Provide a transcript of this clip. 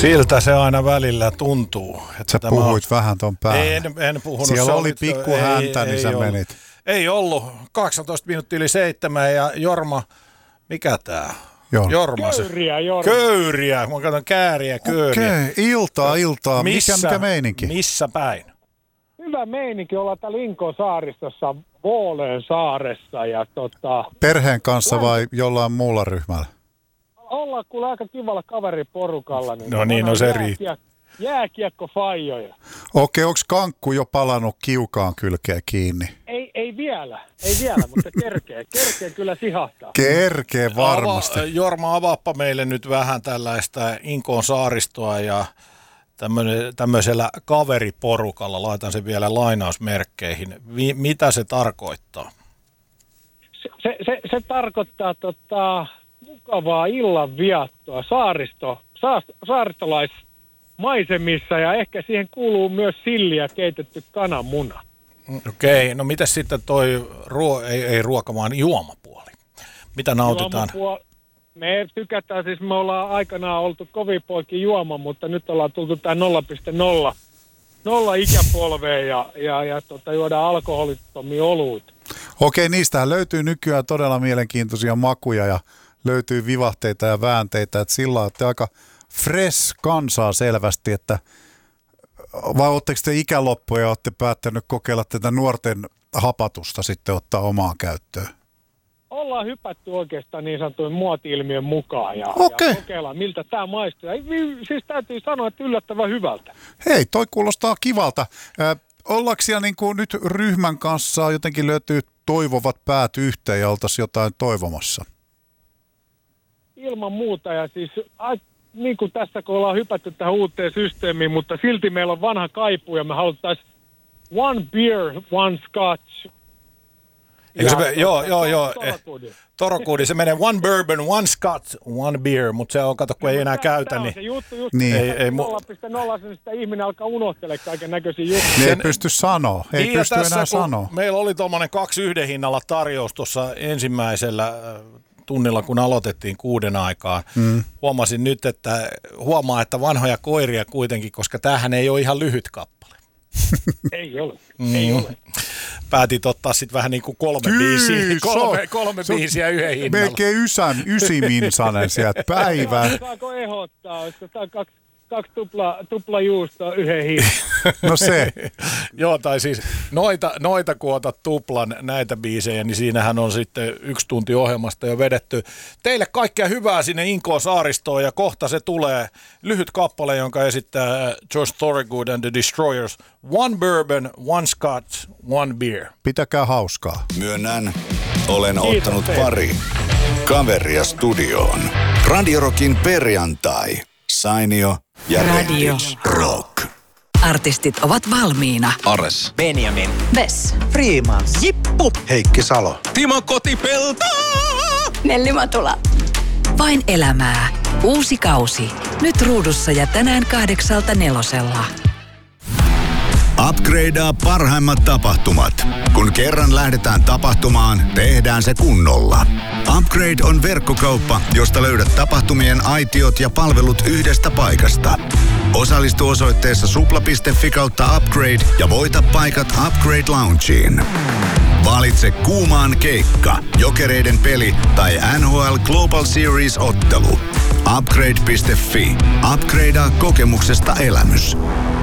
Siltä se aina välillä tuntuu. Että sä puhuit vähän ton päälle. En puhunut. Siellä oli pikku häntä, niin sä menit. Ei ollut. 18 minuuttia yli 7 ja Jorma, mikä tää? Jorma. Köyriä. Mä katson kääriä, köyriä. Okei, iltaa. Mikä meininki? Missä päin? Hyvä meininki. Ollaan täällä Inkon saaristossa, Vooleen saaressa. Ja perheen kanssa vai jollain muulla ryhmällä? Ollaan kuule aika kivalla kaveriporukalla. No se riittää. Jääkiekko-faijoja. Okei, onko kankku jo palannut kiukaan kylkeä kiinni? Ei vielä, mutta kerkee kyllä sihahtaa. Kerkee varmasti. Jorma, avaappa meille nyt vähän tällaista Inkon saaristoa ja tämmöisellä kaveriporukalla, laitan sen vielä lainausmerkkeihin. Mitä se tarkoittaa? Se tarkoittaa mukavaa illanviettoa saaristolaismaisemissa ja ehkä siihen kuuluu myös silliä keitetty kananmuna. Okei, no mitäs sitten toi ei ruoka, vaan juomapuoli? Mitä nautitaan? Me tykätään, siis me ollaan aikanaan oltu kovin poikin juoma, mutta nyt ollaan tultu tää 0,0 ikäpolveen ja juodaan alkoholittomia oluita. Okei, niistähän löytyy nykyään todella mielenkiintoisia makuja ja löytyy vivahteita ja väänteitä, että sillä olette aika fresh kansaa selvästi, että vai ootteko te ikäloppuja ja olette päättänyt kokeilla tätä nuorten hapatusta sitten ottaa omaan käyttöön? Ollaan hypätty oikeastaan niin sanotun muoti-ilmiön mukaan ja kokeillaan, miltä tämä maistuu. Siis täytyy sanoa, että yllättävän hyvältä. Hei, toi kuulostaa kivalta. Ollaanko siellä niin kuin nyt ryhmän kanssa jotenkin löytyy toivovat päät yhteen ja oltaisiin jotain toivomassa? Ilman muuta ja siis niin kuin tässä kun ollaan hypätty tähän uuteen systeemiin, mutta silti meillä on vanha kaipuu ja me haluttaisiin one beer, one scotch. Joo. Torokuudi, se menee one bourbon, one scotch, one beer, mutta se on, kato, kun ei enää käytä. Niin. Se juttu just niin. Ei 0,0, sitä ihminen alkaa unohtelemaan kaiken näköisiä juttuja. Ei pysty sanoa, ei pysty enää sanoa. Meillä oli tuommoinen 2 1 hinnalla tarjous tuossa ensimmäisellä tunnilla, kun aloitettiin 6 aikaan. Huomasin nyt, että vanhoja koiria kuitenkin, koska tämähän ei ole ihan lyhyt kappale. Ei ole. Päätit ottaa sitten vähän niin kuin 3 biisiä yhden hinnalla. Melkein ysiminsanen sieltä päivää. Saako ehdottaa, olisiko tämä 2 tuplajuustoa yhden hinnalla? No se. Joo, tai siis noita kun otat tuplan näitä biisejä, niin siinähän on sitten 1 tunti ohjelmasta jo vedetty. Teille kaikkea hyvää sinne Inkoon saaristoon ja kohta se tulee lyhyt kappale, jonka esittää Josh Thorogood and the Destroyers. One bourbon, one scotch, one beer. Pitäkää hauskaa. Myönnän, olen ottanut pari kaveria studioon. Radio Rockin perjantai. Sainio ja Radio Rock. Artistit ovat valmiina. Ares. Benjamin. Vess. Freemans. Jippu. Heikki Salo. Timo Kotipelto. Nelli Matula. Vain elämää. Uusi kausi. Nyt ruudussa ja tänään 8:00. Upgradea parhaimmat tapahtumat. Kun kerran lähdetään tapahtumaan, tehdään se kunnolla. Upgrade on verkkokauppa, josta löydät tapahtumien aitiot ja palvelut yhdestä paikasta. Osallistu osoitteessa supla.fi/upgrade ja voita paikat Upgrade Loungeen. Valitse kuumaan keikka, Jokereiden peli tai NHL Global Series-ottelu. Upgrade.fi. Upgradea kokemuksesta elämys.